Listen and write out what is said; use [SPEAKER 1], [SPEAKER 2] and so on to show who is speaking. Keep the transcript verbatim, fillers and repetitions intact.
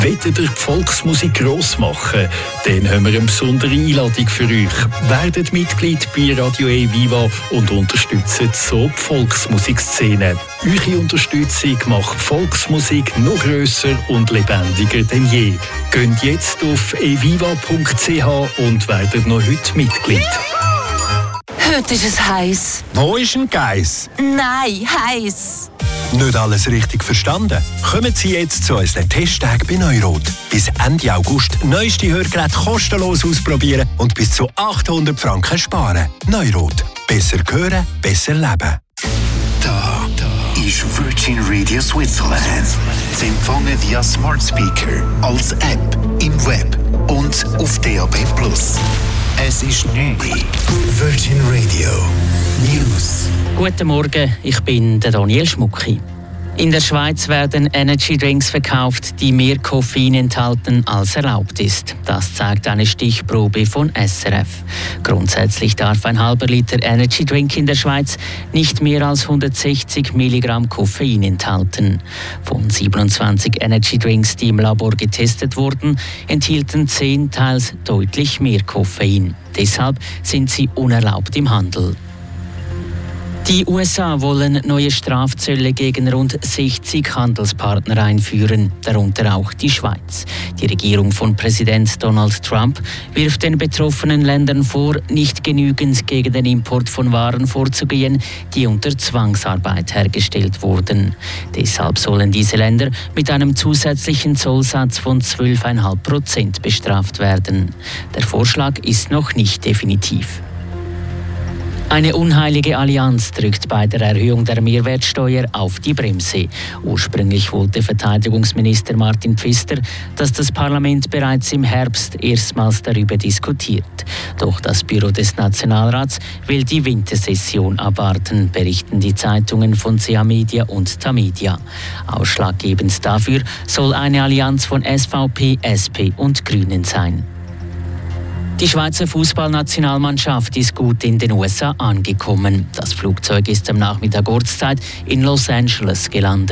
[SPEAKER 1] Wollt ihr die Volksmusik gross machen? Dann haben wir eine besondere Einladung für euch. Werdet Mitglied bei Radio E-Viva und unterstützt so die Volksmusikszene. Eure Unterstützung macht Volksmusik noch grösser und lebendiger denn je. Geht jetzt auf e viva punkt c h und werdet noch heute Mitglied.
[SPEAKER 2] Heute ist es heiß.
[SPEAKER 3] Wo ist ein Geiss?
[SPEAKER 2] Nein, heiß.
[SPEAKER 3] Nicht alles richtig verstanden? Kommen Sie jetzt zu unseren Testtagen bei Neurot. Bis Ende August neueste Hörgeräte kostenlos ausprobieren und bis zu achthundert Franken sparen. Neurot. Besser hören, besser leben.
[SPEAKER 4] Da, da ist Virgin Radio Switzerland. Sie empfangen via Smart Speaker, als App, im Web und auf D A B plus. Es ist neu. Virgin Radio News.
[SPEAKER 5] Guten Morgen, ich bin der Daniel Schmucki. In der Schweiz werden Energy Drinks verkauft, die mehr Koffein enthalten als erlaubt ist. Das zeigt eine Stichprobe von S R F. Grundsätzlich darf ein halber Liter Energy Drink in der Schweiz nicht mehr als hundertsechzig Milligramm Koffein enthalten. Von siebenundzwanzig Energy Drinks, die im Labor getestet wurden, enthielten zehn teils deutlich mehr Koffein. Deshalb sind sie unerlaubt im Handel. Die U S A wollen neue Strafzölle gegen rund sechzig Handelspartner einführen, darunter auch die Schweiz. Die Regierung von Präsident Donald Trump wirft den betroffenen Ländern vor, nicht genügend gegen den Import von Waren vorzugehen, die unter Zwangsarbeit hergestellt wurden. Deshalb sollen diese Länder mit einem zusätzlichen Zollsatz von zwölf Komma fünf Prozent bestraft werden. Der Vorschlag ist noch nicht definitiv. Eine unheilige Allianz drückt bei der Erhöhung der Mehrwertsteuer auf die Bremse. Ursprünglich wollte Verteidigungsminister Martin Pfister, dass das Parlament bereits im Herbst erstmals darüber diskutiert. Doch das Büro des Nationalrats will die Wintersession abwarten, berichten die Zeitungen von C H Media und Tamedia. Ausschlaggebend dafür soll eine Allianz von S V P, S P und Grünen sein. Die Schweizer Fußballnationalmannschaft ist gut in den U S A angekommen. Das Flugzeug ist am Nachmittag Ortszeit in Los Angeles gelandet.